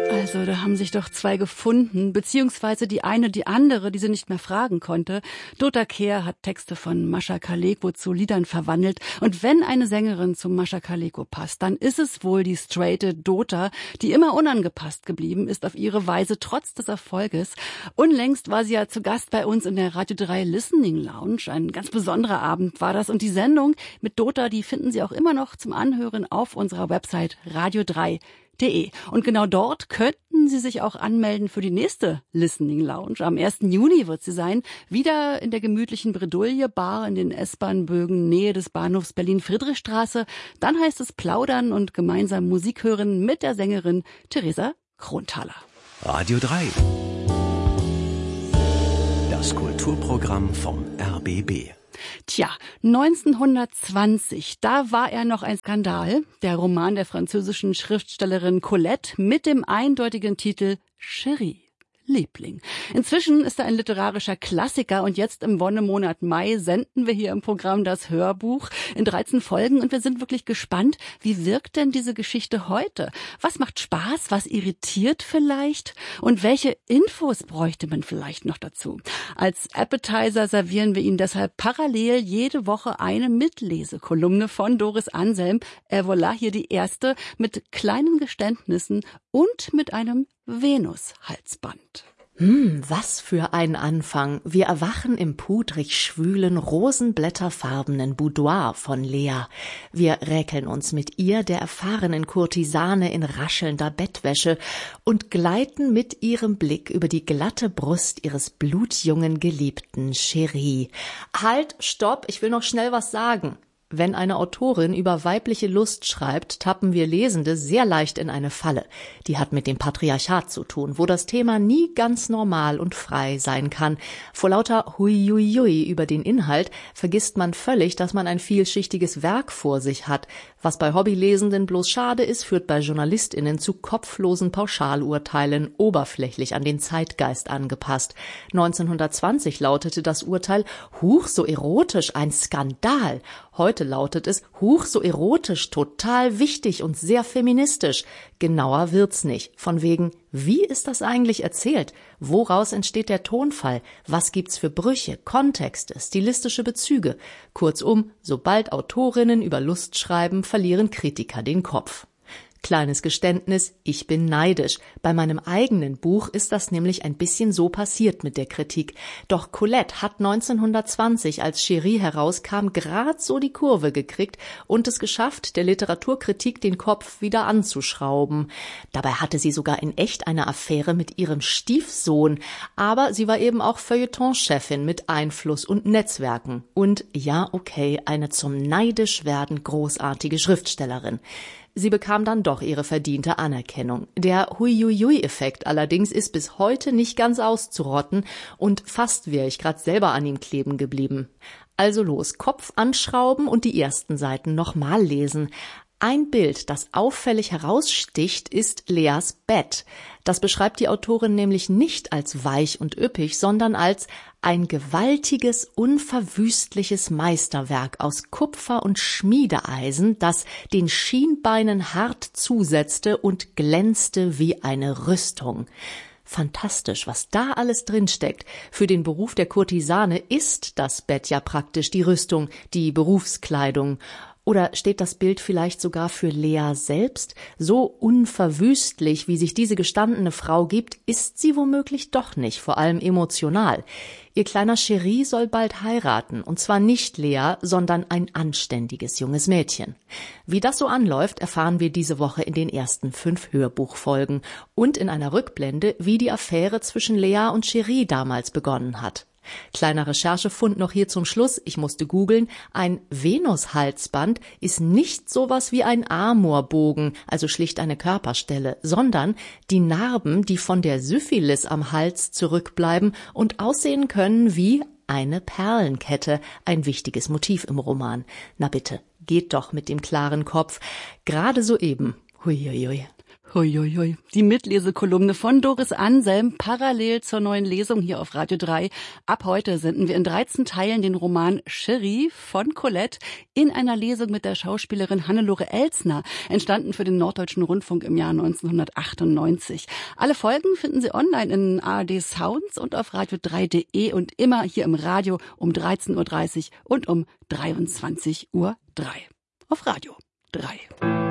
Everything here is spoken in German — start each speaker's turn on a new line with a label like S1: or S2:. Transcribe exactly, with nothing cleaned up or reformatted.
S1: Also, da haben sich doch zwei gefunden, beziehungsweise die eine die andere, die sie nicht mehr fragen konnte. Dota Kehr hat Texte von Mascha Kaleko zu Liedern verwandelt. Und wenn eine Sängerin zu Mascha Kaleko passt, dann ist es wohl die straighte Dota, die immer unangepasst geblieben ist auf ihre Weise, trotz des Erfolges. Unlängst war sie ja zu Gast bei uns in der Radio drei Listening Lounge. Ein ganz besonderer Abend war das. Und die Sendung mit Dota, die finden Sie auch immer noch zum Anhören auf unserer Website radio drei punkt de. Und genau dort könnten Sie sich auch anmelden für die nächste Listening Lounge. Am ersten Juni wird sie sein, wieder in der gemütlichen Bredouille Bar in den S-Bahn-Bögen Nähe des Bahnhofs Berlin-Friedrichstraße. Dann heißt es plaudern und gemeinsam Musik hören mit der Sängerin Theresa Kronthaler.
S2: Radio drei. Das Kulturprogramm vom R B B.
S1: Tja, neunzehnhundertzwanzig, da war er noch ein Skandal. Der Roman der französischen Schriftstellerin Colette mit dem eindeutigen Titel Chérie. Liebling. Inzwischen ist er ein literarischer Klassiker und jetzt im Wonnemonat Mai senden wir hier im Programm das Hörbuch in dreizehn Folgen und wir sind wirklich gespannt, wie wirkt denn diese Geschichte heute? Was macht Spaß? Was irritiert vielleicht? Und welche Infos bräuchte man vielleicht noch dazu? Als Appetizer servieren wir Ihnen deshalb parallel jede Woche eine Mitlesekolumne von Doris Anselm. Et voilà, hier die erste mit kleinen Geständnissen und mit einem Venus-Halsband.
S3: Hm, was für ein Anfang. Wir erwachen im pudrig-schwülen, rosenblätterfarbenen Boudoir von Lea. Wir räkeln uns mit ihr, der erfahrenen Kurtisane, in raschelnder Bettwäsche und gleiten mit ihrem Blick über die glatte Brust ihres blutjungen Geliebten Chérie. Halt, stopp, ich will noch schnell was sagen. Wenn eine Autorin über weibliche Lust schreibt, tappen wir Lesende sehr leicht in eine Falle. Die hat mit dem Patriarchat zu tun, wo das Thema nie ganz normal und frei sein kann. Vor lauter Huiuiui über den Inhalt vergisst man völlig, dass man ein vielschichtiges Werk vor sich hat. Was bei Hobbylesenden bloß schade ist, führt bei JournalistInnen zu kopflosen Pauschalurteilen, oberflächlich an den Zeitgeist angepasst. neunzehnhundertzwanzig lautete das Urteil: Huch, so erotisch, ein Skandal. Heute lautet es: Huch, so erotisch, total wichtig und sehr feministisch. Genauer wird's nicht. Von wegen, wie ist das eigentlich erzählt? Woraus entsteht der Tonfall? Was gibt's für Brüche, Kontexte, stilistische Bezüge? Kurzum, sobald Autorinnen über Lust schreiben, verlieren Kritiker den Kopf. Kleines Geständnis, ich bin neidisch. Bei meinem eigenen Buch ist das nämlich ein bisschen so passiert mit der Kritik. Doch Colette hat neunzehnhundertzwanzig, als Chérie herauskam, grad so die Kurve gekriegt und es geschafft, der Literaturkritik den Kopf wieder anzuschrauben. Dabei hatte sie sogar in echt eine Affäre mit ihrem Stiefsohn. Aber sie war eben auch Feuilleton-Chefin mit Einfluss und Netzwerken. Und ja, okay, eine zum Neidischwerden großartige Schriftstellerin. Sie bekam dann doch ihre verdiente Anerkennung. Der Huiuiui-Effekt allerdings ist bis heute nicht ganz auszurotten und fast wäre ich gerade selber an ihm kleben geblieben. Also los, Kopf anschrauben und die ersten Seiten nochmal lesen. Ein Bild, das auffällig heraussticht, ist Leas Bett. Das beschreibt die Autorin nämlich nicht als weich und üppig, sondern als ein gewaltiges, unverwüstliches Meisterwerk aus Kupfer und Schmiedeeisen, das den Schienbeinen hart zusetzte und glänzte wie eine Rüstung. Fantastisch, was da alles drinsteckt. Für den Beruf der Kurtisane ist das Bett ja praktisch die Rüstung, die Berufskleidung. Oder steht das Bild vielleicht sogar für Lea selbst? So unverwüstlich, wie sich diese gestandene Frau gibt, ist sie womöglich doch nicht, vor allem emotional. Ihr kleiner Chérie soll bald heiraten, und zwar nicht Lea, sondern ein anständiges junges Mädchen. Wie das so anläuft, erfahren wir diese Woche in den ersten fünf Hörbuchfolgen und in einer Rückblende, wie die Affäre zwischen Lea und Chérie damals begonnen hat. Kleiner Recherchefund noch hier zum Schluss, ich musste googeln, ein Venus-Halsband ist nicht sowas wie ein Amorbogen, also schlicht eine Körperstelle, sondern die Narben, die von der Syphilis am Hals zurückbleiben und aussehen können wie eine Perlenkette, ein wichtiges Motiv im Roman. Na bitte, geht doch mit dem klaren Kopf, gerade soeben. Huiuiui.
S1: Huiuiui. Die Mitlesekolumne von Doris Anselm parallel zur neuen Lesung hier auf Radio drei. Ab heute senden wir in dreizehn Teilen den Roman Chérie von Colette in einer Lesung mit der Schauspielerin Hannelore Elsner, entstanden für den Norddeutschen Rundfunk im Jahr neunzehnhundertachtundneunzig. Alle Folgen finden Sie online in A R D Sounds und auf radio drei punkt de und immer hier im Radio um dreizehn Uhr dreißig und um dreiundzwanzig Uhr drei auf Radio drei.